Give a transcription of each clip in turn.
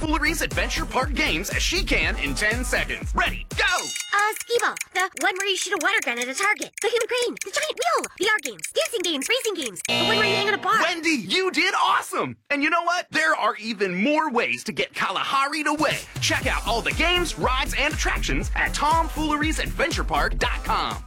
Tomfoolery's Adventure Park games as she can in 10 seconds. Ready, go! Skee-Ball. The one where you shoot a water gun at a target. The human crane. The giant wheel. VR games. Dancing games. Racing games. The one where you hang on a bar. Wendy, you did awesome! And you know what? There are even more ways to get Kalahari'd away. Check out all the games, rides, and attractions at Tomfoolery'sadventurepark.com.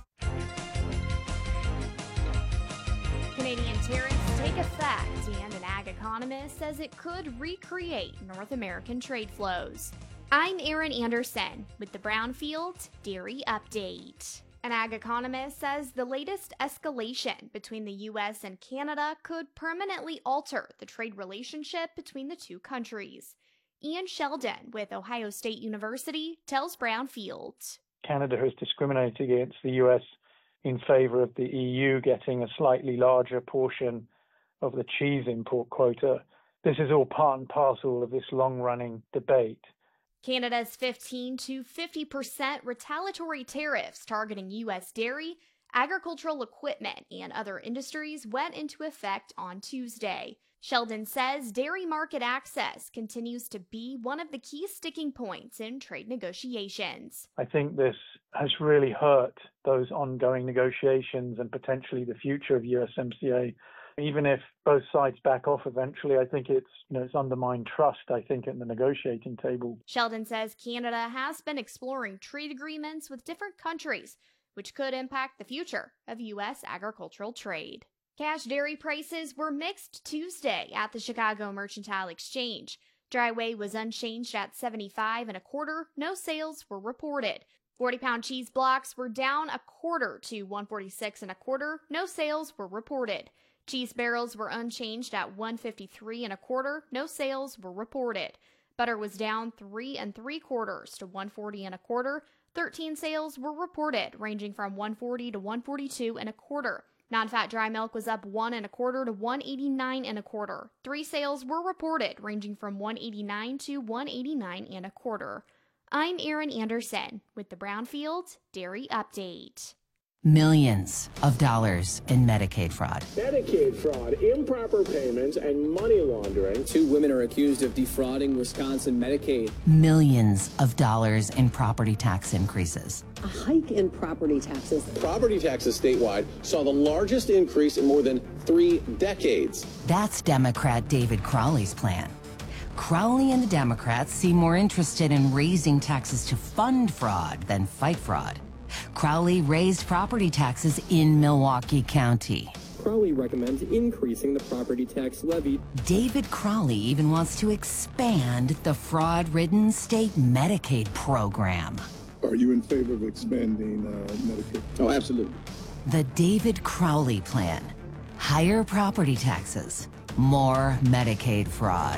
Canadian tariffs take effect, and an ag economist says it could recreate North American trade flows. I'm Erin Anderson with the Brownfield Dairy Update. An ag economist says the latest escalation between the U.S. and Canada could permanently alter the trade relationship between the two countries. Ian Sheldon with Ohio State University tells Brownfield. Canada has discriminated against the U.S. in favor of the EU getting a slightly larger portion of the cheese import quota. This is all part and parcel of this long-running debate. Canada's 15 to 50% retaliatory tariffs targeting U.S. dairy, agricultural equipment, and other industries went into effect on Tuesday. Sheldon says dairy market access continues to be one of the key sticking points in trade negotiations. I think this has really hurt those ongoing negotiations and potentially the future of USMCA. Even if both sides back off eventually, I think it's undermined trust, I think, at the negotiating table. Sheldon says Canada has been exploring trade agreements with different countries, which could impact the future of U.S. agricultural trade. Cash dairy prices were mixed Tuesday at the Chicago Mercantile Exchange. Dry whey was unchanged at 75 1/4. No sales were reported. 40-pound cheese blocks were down 1/4 to 146 1/4. No sales were reported. Cheese barrels were unchanged at 153 1/4. No sales were reported. Butter was down 3 3/4 to 140 1/4. 13 sales were reported, ranging from 140 to 142 1/4. Non-fat dry milk was up 1 1/4 to 189 1/4. 3 sales were reported, ranging from 189 to 189 1/4. I'm Erin Anderson with the Brownfield Dairy Update. Millions of dollars in Medicaid fraud. Medicaid fraud, improper payments, and money laundering. 2 women are accused of defrauding Wisconsin Medicaid. Millions of dollars in property tax increases. A hike in property taxes. Property taxes statewide saw the largest increase in more than 3 decades. That's Democrat David Crowley's plan. Crowley and the Democrats seem more interested in raising taxes to fund fraud than fight fraud. Crowley raised property taxes in Milwaukee County. Crowley recommends increasing the property tax levy. David Crowley even wants to expand the fraud-ridden state Medicaid program. Are you in favor of expanding Medicaid? Oh, absolutely. The David Crowley plan. Higher property taxes, more Medicaid fraud.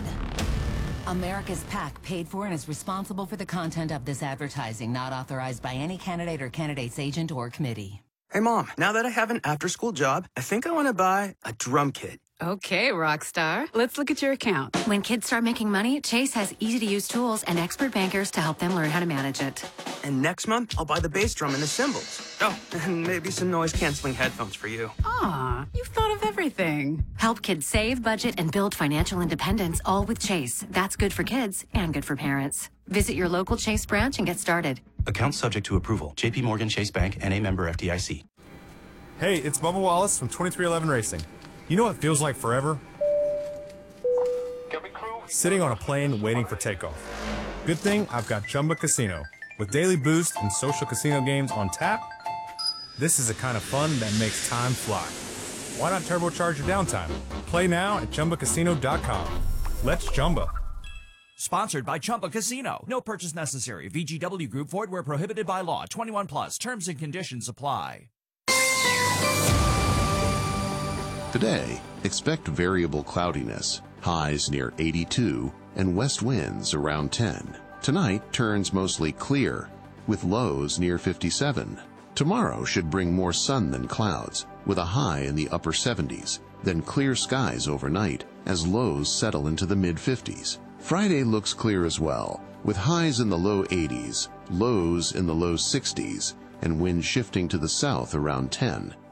America's PAC paid for and is responsible for the content of this advertising, not authorized by any candidate or candidate's agent or committee. Hey, Mom, now that I have an after-school job, I think I want to buy a drum kit. Okay, rock star. Let's look at your account. When kids start making money, Chase has easy-to-use tools and expert bankers to help them learn how to manage it. And next month, I'll buy the bass drum and the cymbals. Oh, and maybe some noise-canceling headphones for you. Aw, you've thought of everything. Help kids save, budget, and build financial independence, all with Chase. That's good for kids and good for parents. Visit your local Chase branch and get started. Account subject to approval. JP Morgan Chase Bank, N.A. member FDIC. Hey, it's Bubba Wallace from 2311 Racing. You know what feels like forever? Sitting on a plane waiting for takeoff. Good thing I've got Chumba Casino. With daily boost and social casino games on tap, this is the kind of fun that makes time fly. Why not turbocharge your downtime? Play now at ChumbaCasino.com. Let's Chumba. Sponsored by Chumba Casino. No purchase necessary. VGW Group. Void where prohibited by law. 21 plus. Terms and conditions apply. Today, expect variable cloudiness, highs near 82, and west winds around 10. Tonight turns mostly clear, with lows near 57. Tomorrow should bring more sun than clouds, with a high in the upper 70s, then clear skies overnight as lows settle into the mid-50s. Friday looks clear as well, with highs in the low 80s, lows in the low 60s, and winds shifting to the south around 10.